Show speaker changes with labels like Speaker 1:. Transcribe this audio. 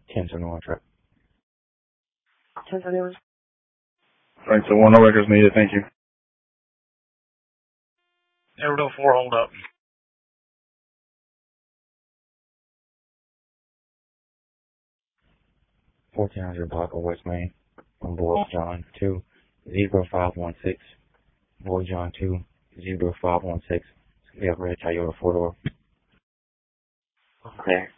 Speaker 1: 1071 truck.
Speaker 2: 1071.
Speaker 3: Frank, so one, no records needed, thank you.
Speaker 4: Everett 04, hold up.
Speaker 1: 1400 block of West Main on Boy John 2 0516. Boy John 2 0516. We have red Toyota 4-door.
Speaker 2: Clear.